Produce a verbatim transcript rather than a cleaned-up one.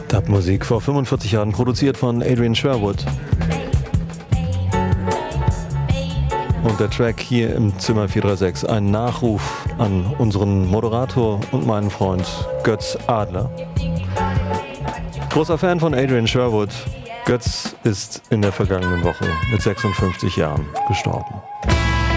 Dub-Musik vor fünfundvierzig Jahren, produziert von Adrian Sherwood. Und der Track hier im Zimmer vier drei sechs, ein Nachruf an unseren Moderator und meinen Freund Götz Adler. Großer Fan von Adrian Sherwood. Götz ist in der vergangenen Woche mit sechsundfünfzig Jahren gestorben.